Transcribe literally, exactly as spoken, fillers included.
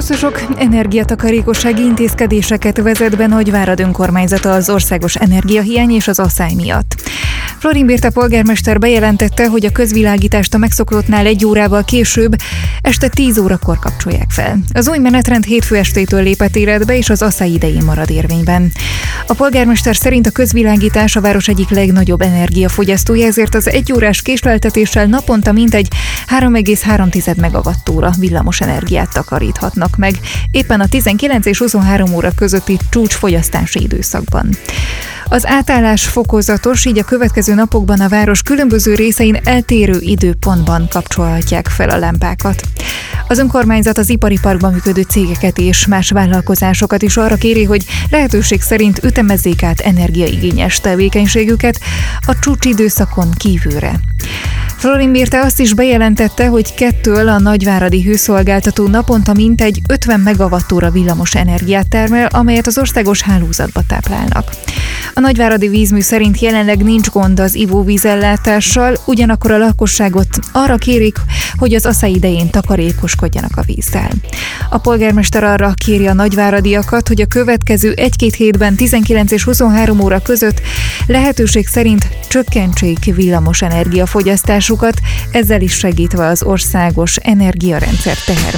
Választások energiatakarékossági intézkedéseket vezet be Nagyvárad önkormányzata az országos energiahiány és az asszály miatt. Florin Birta polgármester bejelentette, hogy a közvilágítást a megszokottnál egy órával később, este tíz órakor kapcsolják fel. Az új menetrend hétfő estétől lépett életbe, és az asszály idején marad érvényben. A polgármester szerint a közvilágítás a város egyik legnagyobb energiafogyasztója, ezért az egyórás késleltetéssel naponta mintegy három egész három megawattóra villamos energiát takaríthatnak meg, éppen a tizenkilenc és huszonhárom óra közötti csúcsfogyasztási időszakban. Az átállás fokozatos, így a következő napokban a város különböző részein eltérő időpontban kapcsolhatják fel a lámpákat. Az önkormányzat az ipari parkban működő cégeket és más vállalkozásokat is arra kéri, hogy lehetőség szerint ütemezzék át energiaigényes tevékenységüket a csúcsidőszakon kívülre. Florin Birta azt is bejelentette, hogy kettől a nagyváradi hőszolgáltató naponta mintegy ötven megawattóra villamos energiát termel, amelyet az országos hálózatba táplálnak. A nagyváradi vízmű szerint jelenleg nincs gond az ivóvízellátással, ugyanakkor a lakosságot arra kérik, hogy az asszály idején takarékoskodjanak a vízzel. A polgármester arra kéri a nagyváradiakat, hogy a következő egy-két hétben tizenkilenc és huszonhárom óra között lehetőség szerint csökkentsék villamos energiafogyasztásukat, ezzel is segítve az országos energiarendszer teher